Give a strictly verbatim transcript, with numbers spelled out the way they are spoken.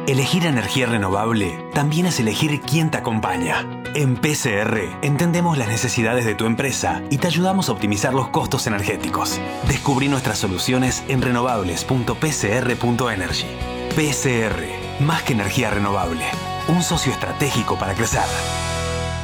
Elegir energía renovable también es elegir quién te acompaña. En P C R entendemos las necesidades de tu empresa y te ayudamos a optimizar los costos energéticos. Descubrí nuestras soluciones en renovables punto p c r punto energy. P C R, más que energía renovable, un socio estratégico para crecer.